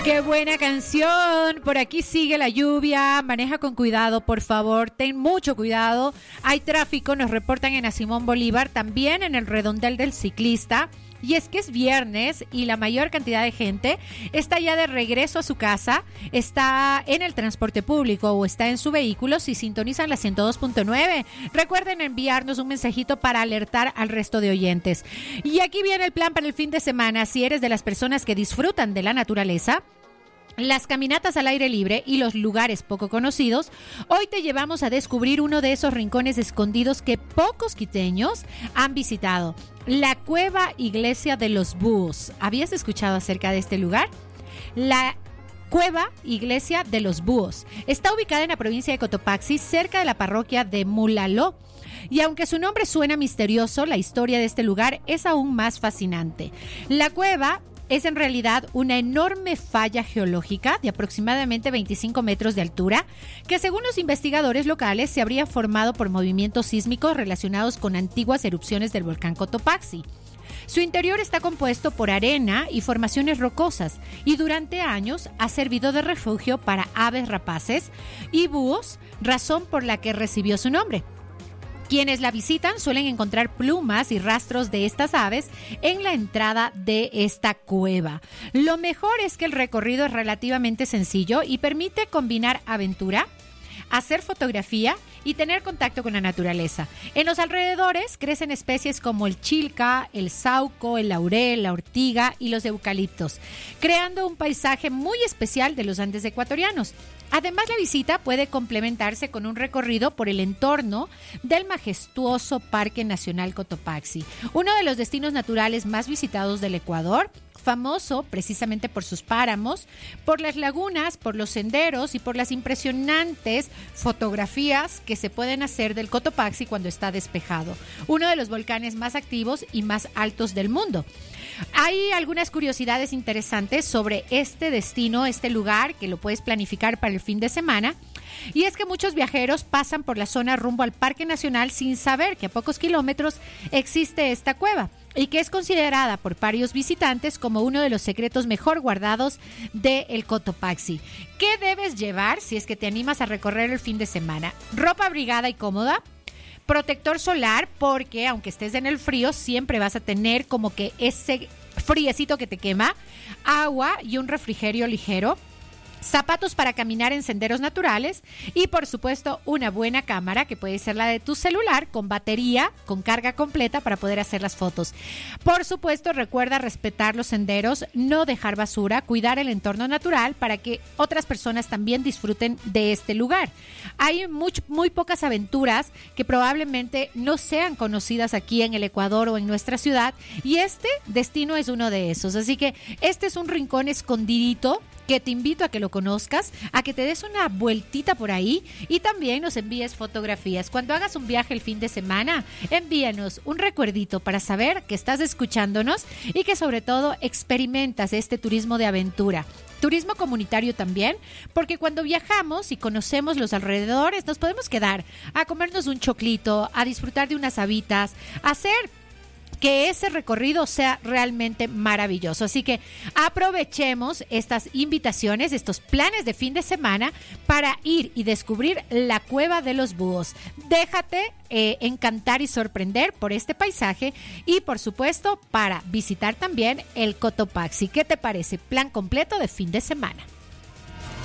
Qué buena canción. Por aquí sigue la lluvia. Maneja con cuidado, por favor. Ten mucho cuidado. Hay tráfico, nos reportan en Simón Bolívar, también en el redondel del ciclista. Y es que es viernes y la mayor cantidad de gente está ya de regreso a su casa, está en el transporte público o está en su vehículo si sintonizan la 102.9. Recuerden enviarnos un mensajito para alertar al resto de oyentes. Y aquí viene el plan para el fin de semana. Si eres de las personas que disfrutan de la naturaleza, las caminatas al aire libre y los lugares poco conocidos, hoy te llevamos a descubrir uno de esos rincones escondidos que pocos quiteños han visitado. La Cueva Iglesia de los Búhos. ¿Habías escuchado acerca de este lugar? La Cueva Iglesia de los Búhos está ubicada en la provincia de Cotopaxi, cerca de la parroquia de Mulaló. Y aunque su nombre suena misterioso, la historia de este lugar es aún más fascinante. La cueva es en realidad una enorme falla geológica de aproximadamente 25 metros de altura, que según los investigadores locales se habría formado por movimientos sísmicos relacionados con antiguas erupciones del volcán Cotopaxi. Su interior está compuesto por arena y formaciones rocosas y durante años ha servido de refugio para aves rapaces y búhos, razón por la que recibió su nombre. Quienes la visitan suelen encontrar plumas y rastros de estas aves en la entrada de esta cueva. Lo mejor es que el recorrido es relativamente sencillo y permite combinar aventura, hacer fotografía y tener contacto con la naturaleza. En los alrededores crecen especies como el chilca, el sauco, el laurel, la ortiga y los eucaliptos, creando un paisaje muy especial de los Andes ecuatorianos. Además, la visita puede complementarse con un recorrido por el entorno del majestuoso Parque Nacional Cotopaxi, uno de los destinos naturales más visitados del Ecuador, famoso precisamente por sus páramos, por las lagunas, por los senderos y por las impresionantes fotografías que se pueden hacer del Cotopaxi cuando está despejado, uno de los volcanes más activos y más altos del mundo. Hay algunas curiosidades interesantes sobre este destino, este lugar, que lo puedes planificar para el fin de semana. Y es que muchos viajeros pasan por la zona rumbo al Parque Nacional sin saber que a pocos kilómetros existe esta cueva y que es considerada por varios visitantes como uno de los secretos mejor guardados del Cotopaxi. ¿Qué debes llevar si es que te animas a recorrer el fin de semana? Ropa abrigada y cómoda, protector solar, porque aunque estés en el frío siempre vas a tener como que ese friecito que te quema, agua y un refrigerio ligero, zapatos para caminar en senderos naturales y por supuesto una buena cámara que puede ser la de tu celular con batería, con carga completa para poder hacer las fotos. Por supuesto, recuerda respetar los senderos, no dejar basura, cuidar el entorno natural para que otras personas también disfruten de este lugar. Hay muy pocas aventuras que probablemente no sean conocidas aquí en el Ecuador o en nuestra ciudad y este destino es uno de esos. Así que este es un rincón escondidito que te invito a que lo conozcas, a que te des una vueltita por ahí y también nos envíes fotografías. Cuando hagas un viaje el fin de semana, envíanos un recuerdito para saber que estás escuchándonos y que sobre todo experimentas este turismo de aventura. Turismo comunitario también, porque cuando viajamos y conocemos los alrededores nos podemos quedar a comernos un choclito, a disfrutar de unas habitas, a hacer que ese recorrido sea realmente maravilloso. Así que aprovechemos estas invitaciones, estos planes de fin de semana para ir y descubrir la Cueva de los Búhos. Déjate encantar y sorprender por este paisaje y por supuesto para visitar también el Cotopaxi. ¿Qué te parece? Plan completo de fin de semana.